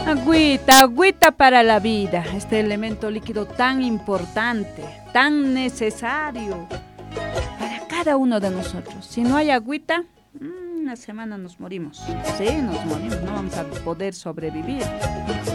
Agüita, agüita para la vida, este elemento líquido tan importante, tan necesario para cada uno de nosotros. Si no hay agüita, una semana nos morimos. Sí, nos morimos, no vamos a poder sobrevivir.